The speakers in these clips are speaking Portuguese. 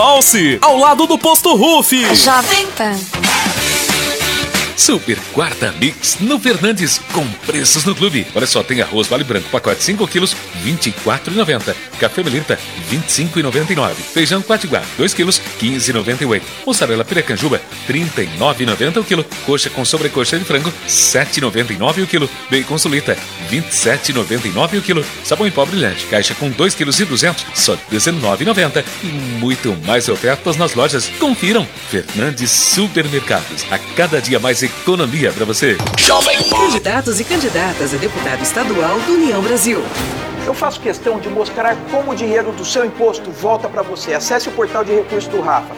Alce, ao lado do Posto Rufi. Jovem Pan. Super Quarta Mix no Fernandes, com preços no clube. Olha só, tem arroz Vale Branco, pacote 5 quilos, R$ 24,90. Café Melita, R$ 25,99. Feijão Quatiguá, 2 quilos, R$ 15,98. Mussarela Piracanjuba, R$ 39,90 o quilo. Coxa com sobrecoxa de frango, R$ 7,99 o quilo. Bacon Sulita, R$ 27,99 o quilo. Sabão em pó brilhante, caixa com 2 quilos e 200, só R$ 19,90. E muito mais ofertas nas lojas. Confiram. Fernandes Supermercados. A cada dia mais economia para você. Candidatos e candidatas a deputado estadual do União Brasil. Eu faço questão de mostrar como o dinheiro do seu imposto volta para você. Acesse o portal de recursos do Rafa,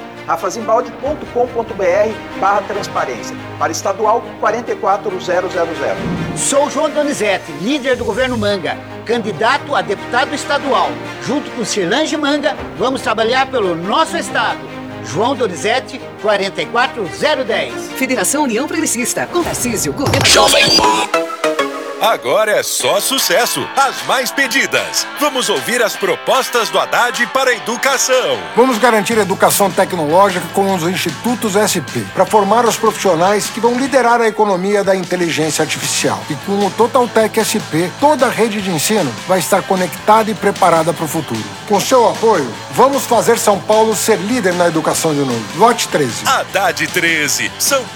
rafazimbalde.com.br/transparência. Para estadual, 44000. Sou João Donizete, líder do governo Manga, candidato a deputado estadual. Junto com Cirlange Manga, vamos trabalhar pelo nosso estado. João Donizete, 44010. Federação União Progressista, com Tarcísio, governo. Agora é só sucesso, as mais pedidas. Vamos ouvir as propostas do Haddad para a educação. Vamos garantir a educação tecnológica com os institutos SP, para formar os profissionais que vão liderar a economia da inteligência artificial. E com o Totaltec SP, toda a rede de ensino vai estar conectada e preparada para o futuro. Com seu apoio, vamos fazer São Paulo ser líder na educação de novo. Vote 13. Haddad 13, São